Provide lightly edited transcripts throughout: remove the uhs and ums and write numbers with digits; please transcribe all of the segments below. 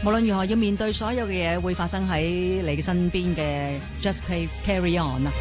無論如何要面對所有嘅嘢會發生喺你嘅身邊嘅 ，just carry on 啊！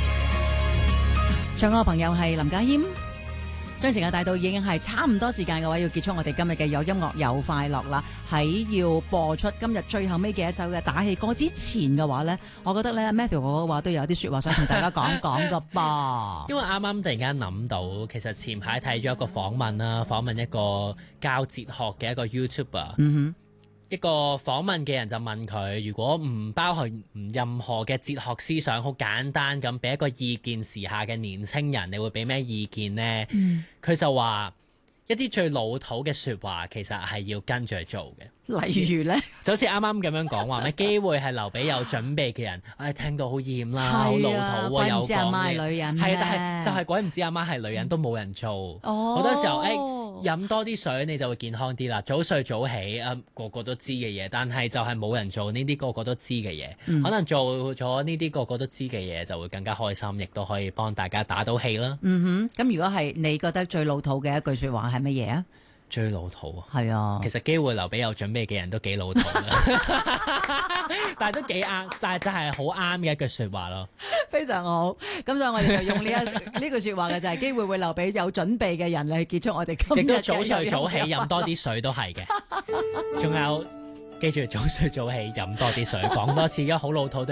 唱歌嘅朋友係林家謙，將時間帶到已經係差唔多時間嘅話，要結束我哋今日嘅有音樂有快樂啦。喺要播出今日最後尾嘅一首嘅打氣歌之前嘅話咧，我覺得咧 Matthew 嘅話都有啲說話想同大家講講噶噃。 因為啱啱突然間諗到，其實前排睇咗一個訪問啦，訪問一個教哲學嘅一個 YouTuber。一個訪問嘅人就問佢，如果唔包含任何嘅哲學思想，好簡單咁俾一個意見時下嘅年青人，你會俾咩意見呢？佢就話一啲最老土嘅說話，其實係要跟住去做嘅。 例如咧， 就好似啱啱咁樣講話咩機會係留俾有準備嘅人。唉，聽到好厭啦，好老土啊，有講嘅。 女人係，但係就係鬼唔知阿媽係女人都冇人做。好多時候飲多啲水你就會健康啲啦。早睡早起個個都知嘅嘢，但係就係冇人做呢啲個個都知嘅嘢。可能做咗呢啲個個都知嘅嘢，就會更加開心，亦都可以幫大家打到氣啦。 咁如果係你覺得最老土嘅一句說話係乜嘢啊？ 最老土啊， 係啊， 其實機會留俾有準備嘅人都幾老土啦，但係都幾啱，但係就係好啱嘅一句說話咯。 非常好，咁所以我哋就用呢句說話嘅就係機會會留俾有準備嘅人嚟結束我哋今日嘅。 亦都早睡早起，飲多啲水都係嘅。仲有記住早睡早起，飲多啲水。講多次，而家好老土。